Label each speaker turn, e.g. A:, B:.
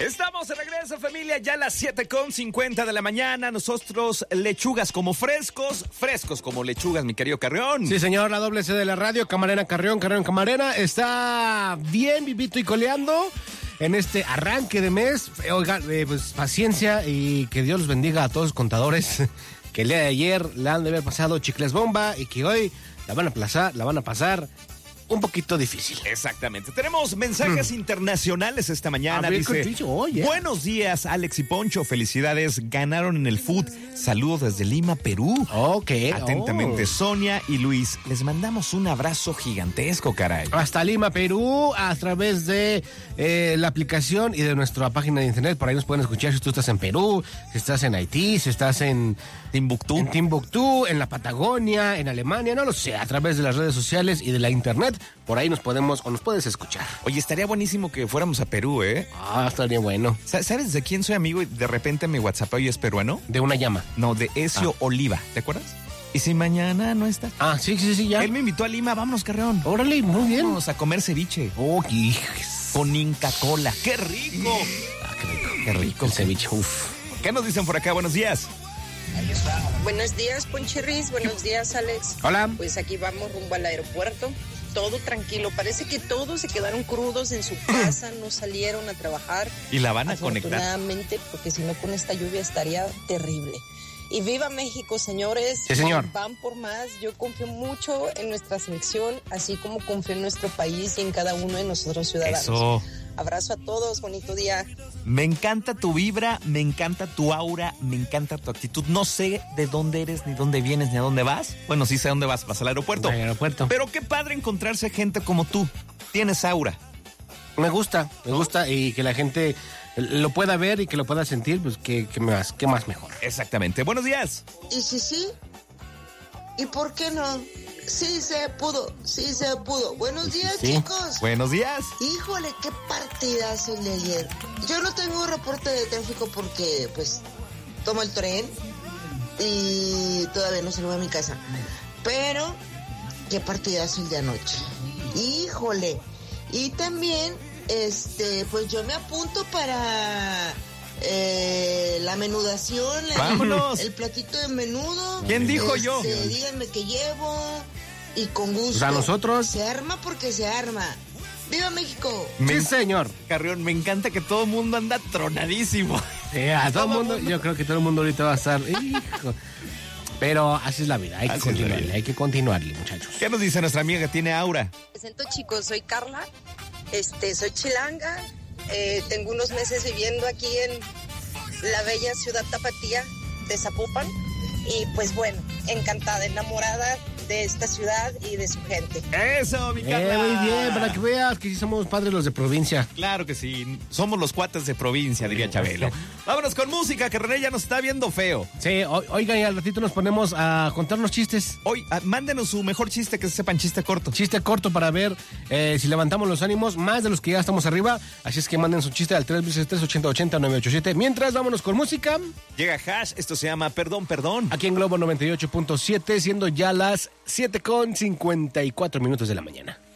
A: Estamos de regreso, familia, ya a las 7:50 de la mañana. Nosotros, lechugas como frescos como lechugas, mi querido Carrión.
B: Sí, señor, la doble C de la radio, Camarena Carrión, Camarena, está bien vivito y coleando en este arranque de mes. Oiga, pues paciencia y que Dios los bendiga a todos los contadores que el día de ayer le han de haber pasado chicles bomba y que hoy la van a pasar un poquito difícil.
A: Exactamente. Tenemos mensajes internacionales esta mañana. Dice, buenos días, Alex y Poncho. Felicidades, ganaron en el foot. Saludos desde Lima, Perú.
B: Ok.
A: Atentamente, Sonia y Luis. Les mandamos un abrazo gigantesco, caray.
B: Hasta Lima, Perú, a través de la aplicación y de nuestra página de internet. Por ahí nos pueden escuchar si tú estás en Perú, si estás en Haití, si estás en Timbuktu, en la Patagonia, en Alemania, no lo sé, a través de las redes sociales y de la internet. Por ahí nos puedes escuchar.
A: Oye, estaría buenísimo que fuéramos a Perú, ¿eh?
B: Estaría bueno.
A: ¿Sabes de quién soy amigo y de repente me WhatsApp hoy es peruano?
B: De una llama.
A: No, de Ezio Oliva, ¿te acuerdas? ¿Y si mañana no está?
B: Sí, ya.
A: Él me invitó a Lima, vámonos, Carreón.
B: Órale, muy bien.
A: Vamos a comer ceviche. Con Inca Cola. ¡Qué rico!
B: Qué rico el ceviche,
A: ¿Qué nos dicen por acá? Buenos días.
C: Buenos días, Ponchirris. Buenos días, Alex.
B: Hola.
C: Pues aquí vamos rumbo al aeropuerto. Todo tranquilo. Parece que todos se quedaron crudos en su casa, no salieron a trabajar.
A: Y la van a conectar.
C: Afortunadamente, porque si no con esta lluvia estaría terrible. Y viva México, señores.
B: Sí, señor.
C: Van por más. Yo confío mucho en nuestra selección, así como confío en nuestro país y en cada uno de nosotros ciudadanos.
A: Eso.
C: Abrazo a todos, bonito día.
A: Me encanta tu vibra, me encanta tu aura, me encanta tu actitud. No sé de dónde eres, ni dónde vienes, ni a dónde vas. Bueno, sí sé dónde vas al aeropuerto. Pero qué padre encontrarse gente como tú. Tienes aura.
B: Me gusta y que la gente lo pueda ver y que lo pueda sentir, pues qué más mejor.
A: Exactamente. Buenos días.
D: ¿Y sí? ¿Y por qué no? Sí se pudo. Buenos días, chicos.
A: Buenos días.
D: Híjole, qué partidazo el de ayer. Yo no tengo reporte de tráfico porque, pues, tomo el tren y todavía no salgo a mi casa. Pero, qué partidazo el de anoche. Híjole. Y también, pues yo me apunto para la menudación.
A: ¡Vámonos!
D: El platito de menudo.
A: ¿Quién dijo yo?
D: Díganme qué llevo. Y con gusto.
B: Pues a nosotros.
D: Se arma porque se arma. ¡Viva México!
B: Sí, señor.
A: Carrión, me encanta que todo el mundo anda tronadísimo.
B: A todo el mundo, yo creo que todo el mundo ahorita va a estar. Hijo. Pero así es la vida, hay que continuarle, muchachos.
A: ¿Qué nos dice nuestra amiga que tiene aura?
C: Presento, chicos, soy Carla, soy chilanga, tengo unos meses viviendo aquí en la bella ciudad tapatía de Zapopan y pues bueno, encantada, enamorada de esta ciudad y de su gente.
A: ¡Eso, mi Carla!
B: Muy bien, para que veas que sí somos padres los de provincia.
A: Claro que sí, somos los cuates de provincia, diría Chabelo. Vámonos con música, que René ya nos está viendo feo.
B: Sí, oigan, y al ratito nos ponemos a contarnos chistes.
A: Hoy, mándenos su mejor chiste, que sepan chiste corto.
B: Chiste corto para ver si levantamos los ánimos, más de los que ya estamos arriba. Así es que manden su chiste al 380-987. Mientras, vámonos con música.
A: Llega Hash, esto se llama Perdón.
B: Aquí en Globo 98.7, siendo ya las 7:54 de la mañana.